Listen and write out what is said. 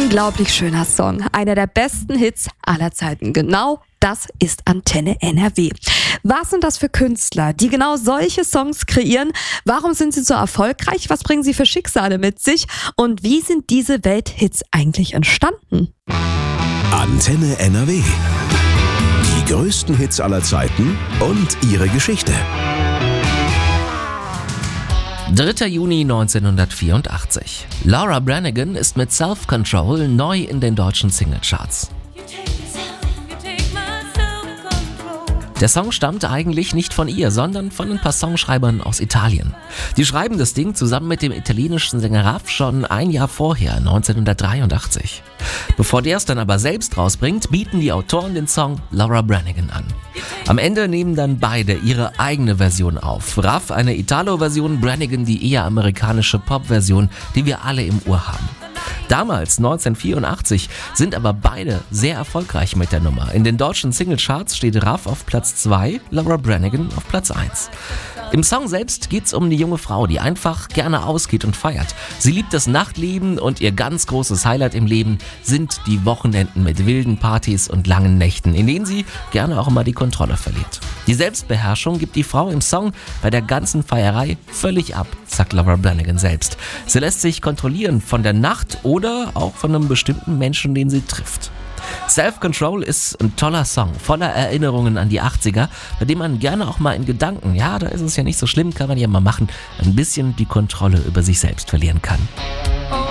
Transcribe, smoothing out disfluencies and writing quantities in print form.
Unglaublich schöner Song. Einer der besten Hits aller Zeiten. Genau das ist Antenne NRW. Was sind das für Künstler, die genau solche Songs kreieren? Warum sind sie so erfolgreich? Was bringen sie für Schicksale mit sich? Und wie sind diese Welthits eigentlich entstanden? Antenne NRW. Die größten Hits aller Zeiten und ihre Geschichte. 3. Juni 1984. Laura Branigan ist mit Self-Control neu in den deutschen Singlecharts. Der Song stammt eigentlich nicht von ihr, sondern von ein paar Songschreibern aus Italien. Die schreiben das Ding zusammen mit dem italienischen Sänger Raf schon ein Jahr vorher, 1983. Bevor der es dann aber selbst rausbringt, bieten die Autoren den Song Laura Branigan an. Am Ende nehmen dann beide ihre eigene Version auf. Raf eine Italo-Version, Branigan die eher amerikanische Pop-Version, die wir alle im Ohr haben. Damals, 1984, sind aber beide sehr erfolgreich mit der Nummer. In den deutschen Singlecharts steht Raf auf Platz 2, Laura Branigan auf Platz 1. Im Song selbst geht's um eine junge Frau, die einfach gerne ausgeht und feiert. Sie liebt das Nachtleben und ihr ganz großes Highlight im Leben sind die Wochenenden mit wilden Partys und langen Nächten, in denen sie gerne auch immer die Kontrolle verliert. Die Selbstbeherrschung gibt die Frau im Song bei der ganzen Feierei völlig ab, sagt Laura Branigan selbst. Sie lässt sich kontrollieren von der Nacht oder auch von einem bestimmten Menschen, den sie trifft. Self-Control ist ein toller Song, voller Erinnerungen an die 80er, bei dem man gerne auch mal in Gedanken, ja, da ist es ja nicht so schlimm, kann man ja mal machen, ein bisschen die Kontrolle über sich selbst verlieren kann.